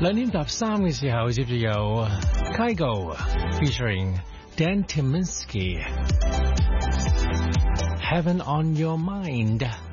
2點踏3嘅時候，接住有 Kygo featuring Dan Tyminski Heaven on Your Mind。